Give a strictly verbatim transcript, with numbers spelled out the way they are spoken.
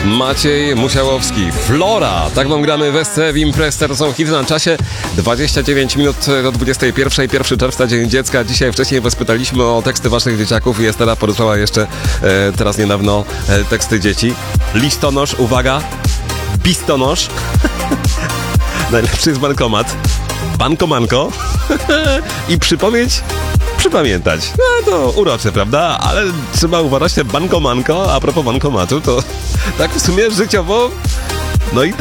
Maciej Musiałowski, Flora. Tak wam gramy w S C, w Imprez, to są hity na czasie. dwadzieścia dziewięć minut do dwudziestej pierwszej, pierwszego czerwca, Dzień Dziecka. Dzisiaj wcześniej was pytaliśmy o teksty waszych dzieciaków i Estera poruszyła jeszcze e, teraz niedawno e, teksty dzieci. Listonosz, uwaga, bistonosz. Najlepszy jest bankomat. Bankomanko. I przypowiedź przypamiętać. No to urocze, prawda? Ale trzeba uważać, te bankomanko, a propos bankomatu, to tak w sumie życiowo, no i tak.